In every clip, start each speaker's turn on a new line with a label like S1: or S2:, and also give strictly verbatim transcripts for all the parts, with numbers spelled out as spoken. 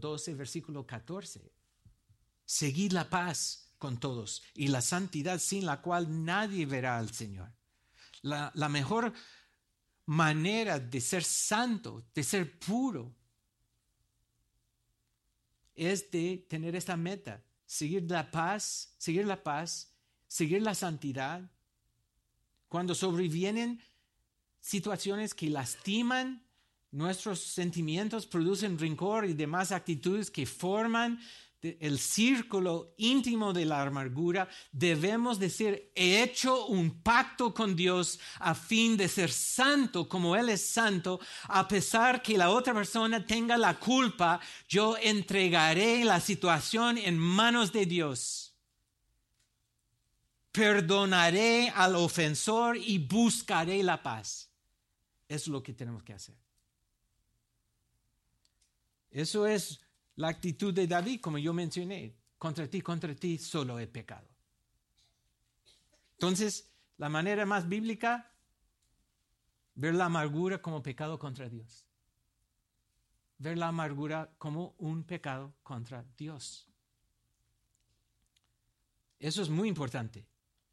S1: doce, versículo catorce. Seguid la paz con todos y la santidad sin la cual nadie verá al Señor. La, la mejor manera de ser santo, de ser puro, es de tener esta meta, seguir la paz, seguir la paz, seguir la santidad. Cuando sobrevienen situaciones que lastiman nuestros sentimientos, producen rencor y demás actitudes que forman el círculo íntimo de la amargura, debemos decir, he hecho un pacto con Dios a fin de ser santo como Él es santo, a pesar que la otra persona tenga la culpa, yo entregaré la situación en manos de Dios. Perdonaré al ofensor y buscaré la paz. Eso es lo que tenemos que hacer. Eso es la actitud de David, como yo mencioné. Contra ti, contra ti, solo he pecado. Entonces, la manera más bíblica, ver la amargura como pecado contra Dios. Ver la amargura como un pecado contra Dios. Eso es muy importante.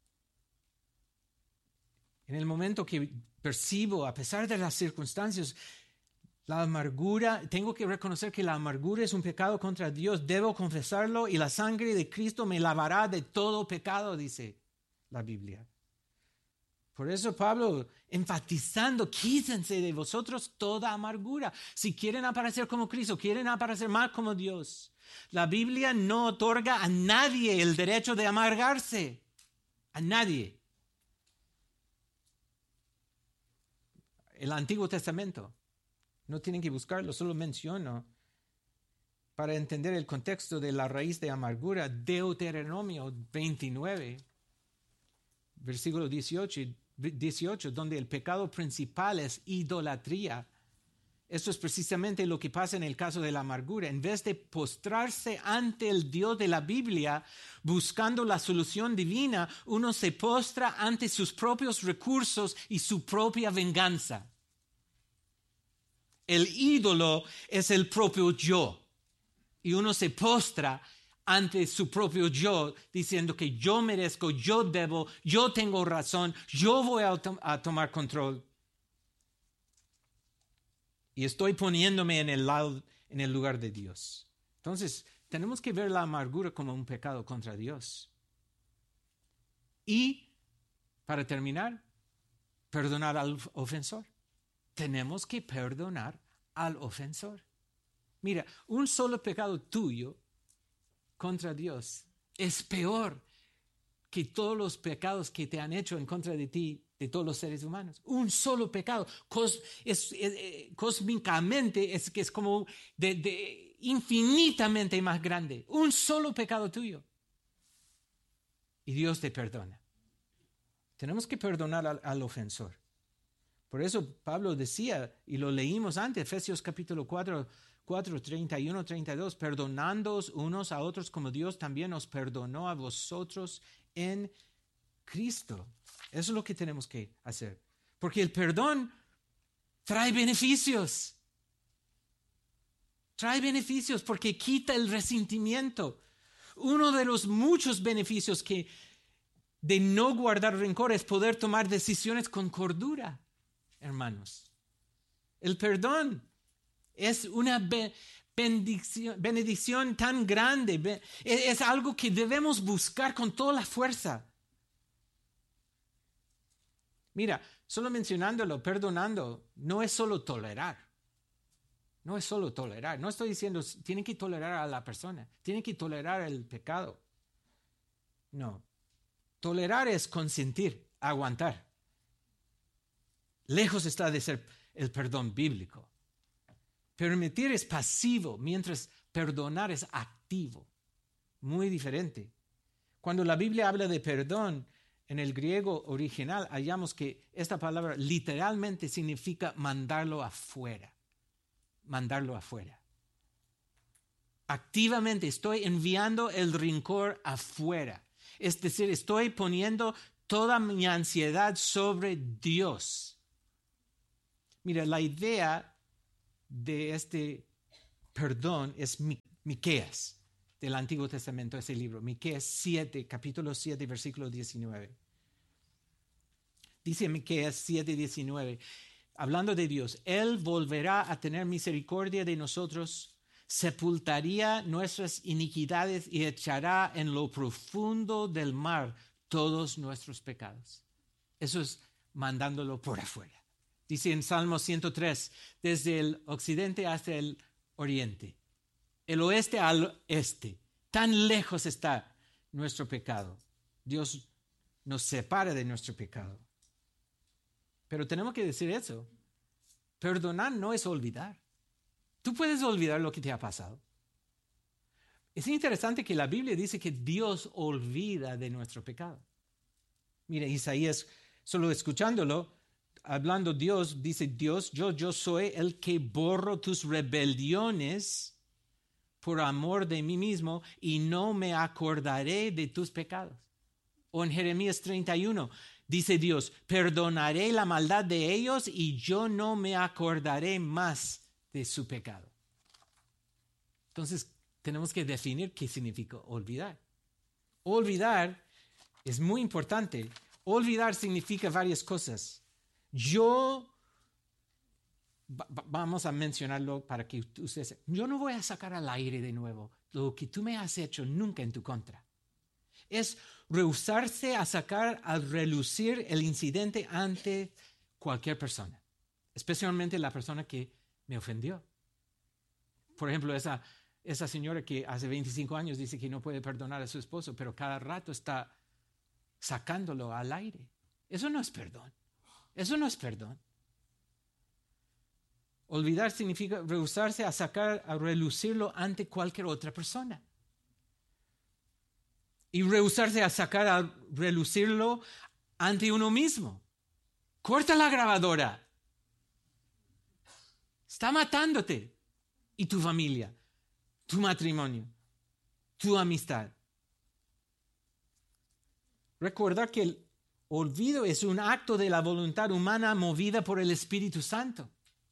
S1: En el momento que percibo, a pesar de las circunstancias, la amargura, tengo que reconocer que la amargura es un pecado contra Dios, debo confesarlo y la sangre de Cristo me lavará de todo pecado, dice la Biblia. Por eso Pablo, enfatizando, quítense de vosotros toda amargura. Si quieren aparecer como Cristo, quieren aparecer más como Dios. La Biblia no otorga a nadie el derecho de amargarse, a nadie. El Antiguo Testamento. No tienen que buscarlo, solo menciono para entender el contexto de la raíz de amargura. Deuteronomio veintinueve, versículo dieciocho, dieciocho, donde el pecado principal es idolatría. Esto es precisamente lo que pasa en el caso de la amargura. En vez de postrarse ante el Dios de la Biblia, buscando la solución divina, uno se postra ante sus propios recursos y su propia venganza. El ídolo es el propio yo. Y uno se postra ante su propio yo, diciendo que yo merezco, yo debo, yo tengo razón, yo voy a, to- a tomar control. Y estoy poniéndome en el lado, en el lugar de Dios. Entonces, tenemos que ver la amargura como un pecado contra Dios. Y, para terminar, perdonar al ofensor. Tenemos que perdonar al ofensor. Mira, un solo pecado tuyo contra Dios es peor que todos los pecados que te han hecho en contra de ti, de todos los seres humanos. Un solo pecado, cos, es, es, es, cósmicamente es que es como de, de infinitamente más grande. Un solo pecado tuyo. Y Dios te perdona. Tenemos que perdonar al, al ofensor. Por eso Pablo decía, y lo leímos antes, Efesios capítulo cuatro, cuatro, treinta y uno, treinta y dos, perdonándoos unos a otros como Dios también os perdonó a vosotros en Cristo. Eso es lo que tenemos que hacer. Porque el perdón trae beneficios. Trae beneficios porque quita el resentimiento. Uno de los muchos beneficios que de no guardar rencor es poder tomar decisiones con cordura. Hermanos, el perdón es una be- bendición, bendición tan grande, be- es algo que debemos buscar con toda la fuerza. Mira, solo mencionándolo, perdonando, no es solo tolerar, no es solo tolerar, no estoy diciendo tienen que tolerar a la persona, tienen que tolerar el pecado. No, tolerar es consentir, aguantar. Lejos está de ser el perdón bíblico. Permitir es pasivo, mientras perdonar es activo. Muy diferente. Cuando la Biblia habla de perdón, en el griego original hallamos que esta palabra literalmente significa mandarlo afuera. Mandarlo afuera. Activamente estoy enviando el rencor afuera. Es decir, estoy poniendo toda mi ansiedad sobre Dios. Mira, la idea de este perdón es Mi- Miqueas, del Antiguo Testamento, ese libro. Miqueas siete, capítulo siete, versículo diecinueve. Dice Miqueas siete, diecinueve, hablando de Dios, Él volverá a tener misericordia de nosotros, sepultaría nuestras iniquidades y echará en lo profundo del mar todos nuestros pecados. Eso es mandándolo por afuera. Dice en Salmo ciento tres, desde el occidente hasta el oriente, el oeste al este, tan lejos está nuestro pecado. Dios nos separa de nuestro pecado. Pero tenemos que decir eso. Perdonar no es olvidar. Tú puedes olvidar lo que te ha pasado. Es interesante que la Biblia dice que Dios olvida de nuestro pecado. Mira, Isaías, solo escuchándolo, hablando Dios, dice Dios, yo, yo soy el que borro tus rebeliones por amor de mí mismo y no me acordaré de tus pecados. O en Jeremías treinta y uno, dice Dios, perdonaré la maldad de ellos y yo no me acordaré más de su pecado. Entonces, tenemos que definir qué significa olvidar. Olvidar es muy importante. Olvidar significa varias cosas. Yo, va, vamos a mencionarlo para que ustedes, yo no voy a sacar al aire de nuevo lo que tú me has hecho nunca en tu contra. Es rehusarse a sacar al relucir el incidente ante cualquier persona, especialmente la persona que me ofendió. Por ejemplo, esa, esa señora que hace veinticinco años dice que no puede perdonar a su esposo, pero cada rato está sacándolo al aire. Eso no es perdón. Eso no es perdón. Olvidar significa rehusarse a sacar, a relucirlo ante cualquier otra persona. Y rehusarse a sacar, a relucirlo ante uno mismo. Corta la grabadora. Está matándote. Y tu familia, tu matrimonio, tu amistad. Recordar que el olvido es un acto de la voluntad humana movida por el Espíritu Santo.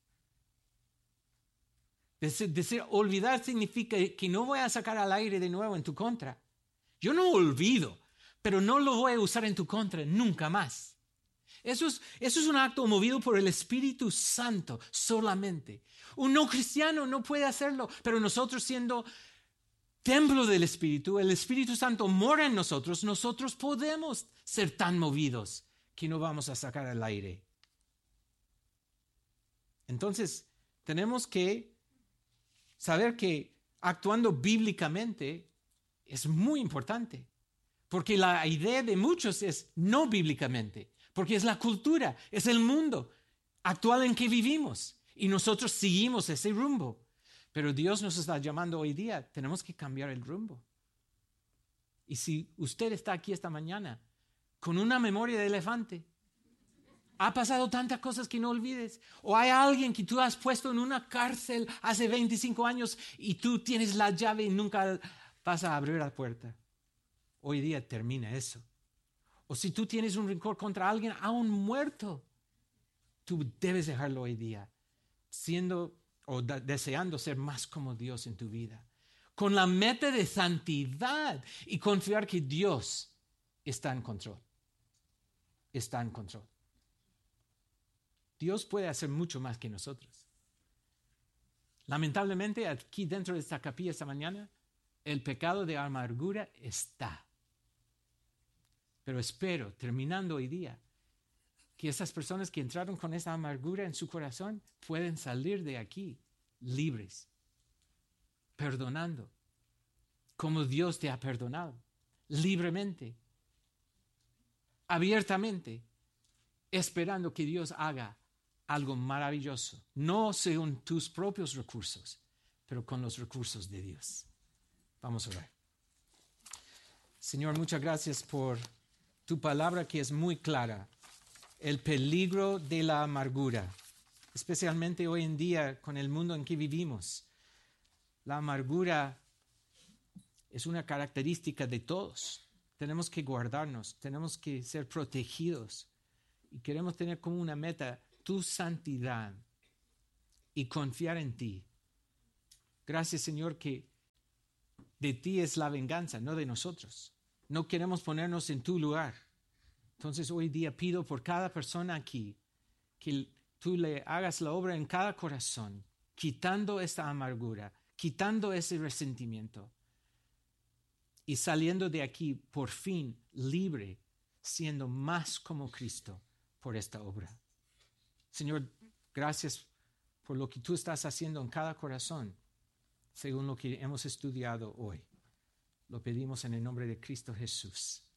S1: Decir, decir olvidar significa que no voy a sacar al aire de nuevo en tu contra. Yo no olvido, pero no lo voy a usar en tu contra nunca más. Eso es, eso es un acto movido por el Espíritu Santo solamente. Un no cristiano no puede hacerlo, pero nosotros siendo templo del Espíritu, el Espíritu Santo mora en nosotros, nosotros podemos ser tan movidos que no vamos a sacar al aire. Entonces, tenemos que saber que actuando bíblicamente es muy importante, porque la idea de muchos es no bíblicamente, porque es la cultura, es el mundo actual en que vivimos y nosotros seguimos ese rumbo. Pero Dios nos está llamando hoy día, tenemos que cambiar el rumbo. Y si usted está aquí esta mañana con una memoria de elefante, ha pasado tantas cosas que no olvides, o hay alguien que tú has puesto en una cárcel hace veinticinco años y tú tienes la llave y nunca vas a abrir la puerta. Hoy día termina eso. O si tú tienes un rencor contra alguien aún muerto, tú debes dejarlo hoy día, siendo o da, deseando ser más como Dios en tu vida, con la meta de santidad y confiar que Dios está en control. Está en control. Dios puede hacer mucho más que nosotros. Lamentablemente, aquí dentro de esta capilla esta mañana, el pecado de amargura está. Pero espero, terminando hoy día, que esas personas que entraron con esa amargura en su corazón pueden salir de aquí libres, perdonando, como Dios te ha perdonado, libremente, abiertamente, esperando que Dios haga algo maravilloso, no según tus propios recursos, pero con los recursos de Dios. Vamos a orar. Señor, muchas gracias por tu palabra que es muy clara. El peligro de la amargura, especialmente hoy en día con el mundo en que vivimos. La amargura es una característica de todos. Tenemos que guardarnos, tenemos que ser protegidos y queremos tener como una meta tu santidad y confiar en ti. Gracias, Señor, que de ti es la venganza, no de nosotros. No queremos ponernos en tu lugar. Entonces hoy día pido por cada persona aquí que tú le hagas la obra en cada corazón, quitando esta amargura, quitando ese resentimiento y saliendo de aquí por fin libre, siendo más como Cristo por esta obra. Señor, gracias por lo que tú estás haciendo en cada corazón, según lo que hemos estudiado hoy. Lo pedimos en el nombre de Cristo Jesús.